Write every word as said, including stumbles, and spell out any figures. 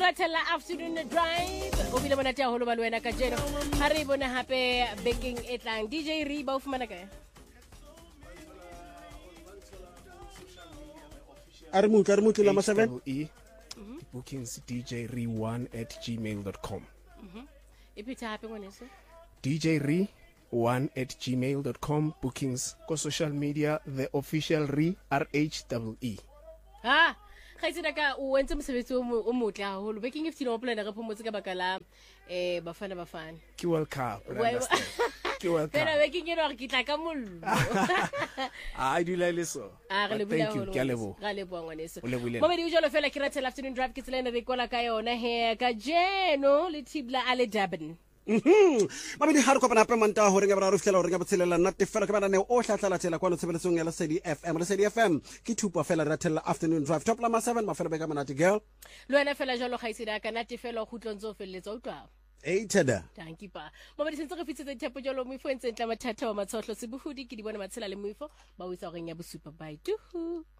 Ratella afternoon drive. O bile monate a holo ba le wena ka jeno. Ha re bona hape baking e tlang. D J Ree ba o fumana kae? Armut Armut la seven. E bookings D J Ree one at gmail dot com. Mhm. Ipitha hape ngwaneso. D J Ree one at gmail dot com. Bookings ko social media the official Ree R H E E. Ha khaitsena ka o wentse mosebetsi o motle haholo baking if tino plan re phomotse ka bakala eh bafana bafana Ke World Cup understand Ke World Cup pero baking eno re kitla ka mollo I do like so ah re le thank you ke a lebo ga le bua ngwaneso o lebile mo medi o jalo fela ke Ratella afternoon drive ke tsela ne re kola ka yona he ka jeno le Tibla ale Durban. Mhm. Mabedi ha re kopana hape manta ho re nga ba re fitlela ho re nga botshelela nna tefela ke bana ne o hlatla tshela kwa no tshebeletsong ya Lesedi F M Lesedi F M ke thupa fela Ratella afternoon drive top lama seven mafela be ka manati girl lo ena fela jalo khaisida ka nate fela go tlontsho felletsa o twa hey tada danki pa mabedi sentse re fitsetse thepo jalo mo ifo entse ntla mathata wa matshohlo se buhudi ke di bona matshela le mo ifo ba o itsa go reng ya bosupa bye tuhu.